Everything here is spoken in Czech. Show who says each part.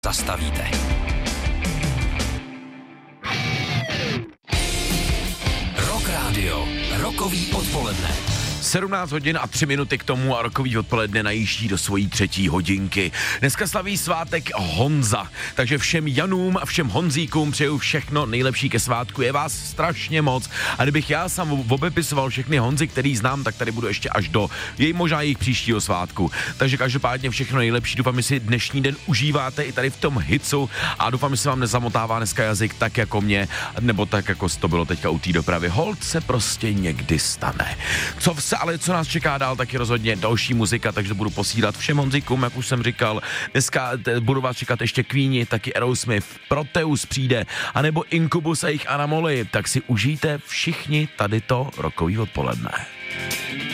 Speaker 1: zastavíte. Rock Radio, rokový odpoledne.
Speaker 2: 17 hodin a 3 minuty k tomu a rokový odpoledne najíždí do svojí 3. hodinky. Dneska slaví svátek Honza, takže všem Janům a všem Honzíkům přeju všechno nejlepší ke svátku. Je vás strašně moc a kdybych já sám obepisoval všechny Honzy, který znám, tak tady budu ještě až do možná jejich příštího svátku. Takže každopádně všechno nejlepší, doufám, že si dnešní den užíváte i tady v tom hitsu a doufám, že se vám nezamotává dneska jazyk tak jako mě, nebo tak jako to bylo teďka u té dopravy. Holt se prostě někdy stane. Ale co nás čeká dál, tak je rozhodně další muzika, takže budu posílat všem Honzikům, jak už jsem říkal. Dneska budu vás čekat ještě Queeni, taky Aerosmith, Proteus přijde, anebo Incubus a jejich Anamoli, tak si užijte všichni tady to rokový odpoledne.